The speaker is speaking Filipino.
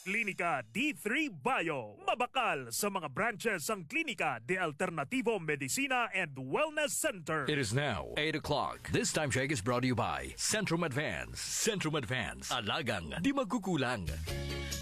Klinika D3 Bio. Mabakal sa mga branches ang Klinika de Alternativo Medicina and Wellness Center. It is now 8 o'clock. This time check is brought to you by Centrum Advance. Centrum Advance. Alagang di magkukulang.